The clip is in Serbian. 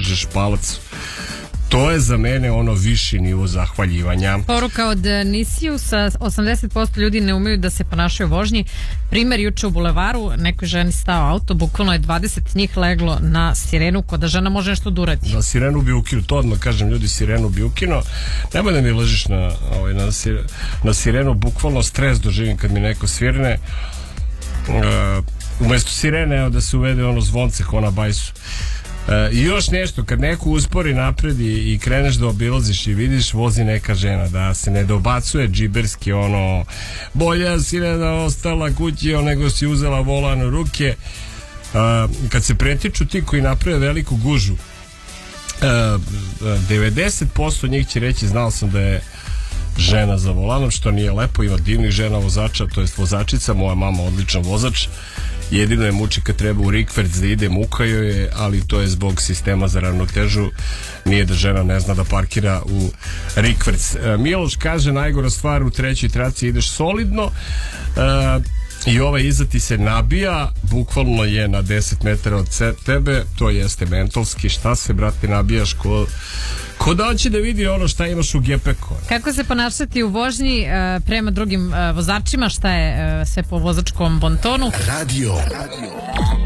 pokažeš palac. To je za mene ono viši nivo zahvaljivanja. Poruka od Nisijusa, 80% ljudi ne umeju da se ponašaju u vožnji. Primer, juče u bulevaru, nekoj ženi stao auto, bukvalno je 20 njih leglo na sirenu, ko da žena može nešto da uradi. Na sirenu bi ukinuo, to odmah kažem, ljudi, sirenu bi ukinuo. Nemoj da mi ležiš na sirenu, bukvalno stres doživim kad mi neko svirne. Umesto sirene, evo da se uvede ono zvonce ko na bajsu. I još nešto, kad neko uspori napred i kreneš da obilaziš i vidiš vozi neka žena, da se ne dobacuje džiberski ono bolja si ne da ostala kući nego si uzela volan u ruke. Kad se pretiču ti koji naprave veliku gužu, 90% njih će reći znao sam da je žena za volanom, što nije lepo. Ima divnih žena vozača, to jest vozačica, moja mama odličan vozač. Jedino je muči kad treba u rikverc da ide, mukaju je, ali to je zbog sistema za ravnotežu. Nije da žena ne zna da parkira u rikverc. Miloš kaže, najgora stvar u trećoj traci, ideš solidno i ovaj iza ti se nabija, bukvalno je na 10 metara od tebe, to jeste mentalski. Šta se, brate, nabijaš ko da hoće da vidi ono šta imaš u gepeku. Kako se ponašati u vožnji prema drugim vozačima, šta je sve po vozačkom bontonu? Radio